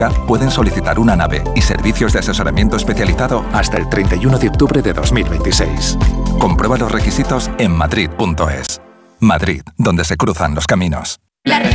pueden solicitar una nave y servicios de asesoramiento especializado hasta el 31 de octubre de 2026. Comprueba los requisitos en madrid.es. Madrid, donde se cruzan los caminos.